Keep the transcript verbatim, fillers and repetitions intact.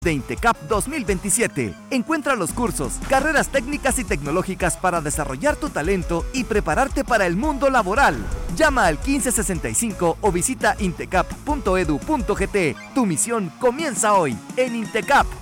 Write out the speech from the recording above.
de INTECAP dos mil veintisiete. Encuentra los cursos, carreras técnicas y tecnológicas para desarrollar tu talento y prepararte para el mundo laboral. Llama al quince sesenta y cinco o visita intecap punto edu punto gt. Tu misión comienza hoy en INTECAP.